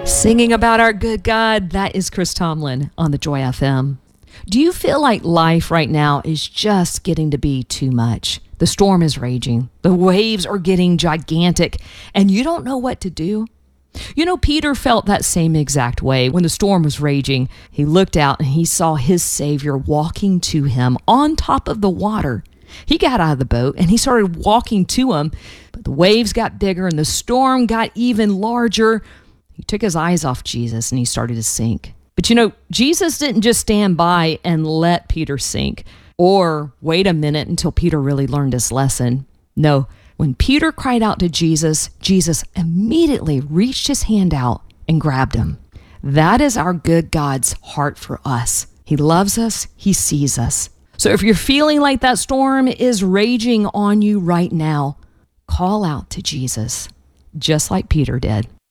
Singing about our good God, that is Chris Tomlin on the Joy FM. Do you feel like life right now is just getting to be too much? The storm is raging, the waves are getting gigantic, and you don't know what to do? You know, Peter felt that same exact way when the storm was raging. He looked out and he saw his Savior walking to him on top of the water. He got out of the boat and he started walking to him, but the waves got bigger and the storm got even larger. He took his eyes off Jesus and he started to sink. But you know, Jesus didn't just stand by and let Peter sink or wait a minute until Peter really learned his lesson. No, when Peter cried out to Jesus, Jesus immediately reached his hand out and grabbed him. That is our good God's heart for us. He loves us. He sees us. So if you're feeling like that storm is raging on you right now, call out to Jesus, just like Peter did.